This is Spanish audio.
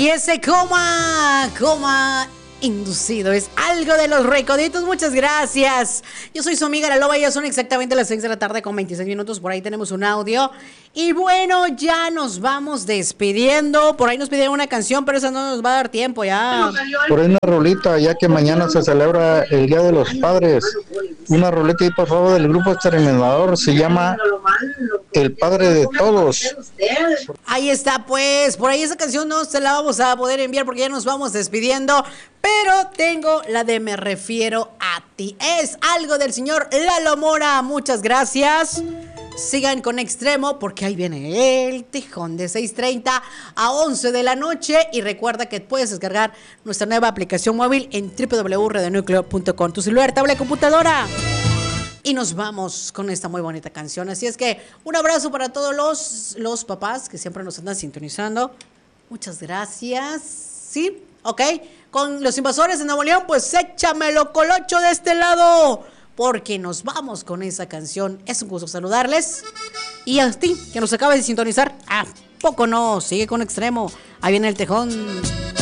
Y ese coma inducido es algo de Los Recoditos. Muchas gracias. Yo soy su amiga La Loba. Ya son exactamente las 6 de la tarde con 26 minutos. Por ahí tenemos un audio. Y bueno, ya nos vamos despidiendo. Por ahí nos pidieron una canción, pero esa no nos va a dar tiempo ya. Por ahí una rolita, ya que mañana se celebra el Día de los Padres. Una rolita ahí, por favor, del grupo Exterminador. Se llama El Padre de Todos. Ahí está, pues. Por ahí esa canción no se la vamos a poder enviar porque ya nos vamos despidiendo. Pero tengo la de Me Refiero a Ti. Es algo del señor Lalo Mora. Muchas gracias. Sigan con Extremo porque ahí viene el Tejón de 6:30 a 11 de la noche. Y recuerda que puedes descargar nuestra nueva aplicación móvil en www.radionucleo.com. Tu celular, tablet, computadora. Y nos vamos con esta muy bonita canción. Así es que un abrazo para todos los papás que siempre nos andan sintonizando. Muchas gracias. ¿Sí? ¿Ok? Con los Invasores de Nuevo León, pues échamelo colocho de este lado. Porque nos vamos con esa canción. Es un gusto saludarles. Y a ti, que nos acabas de sintonizar. ¿A poco no? Sigue con Extremo. Ahí viene el Tejón.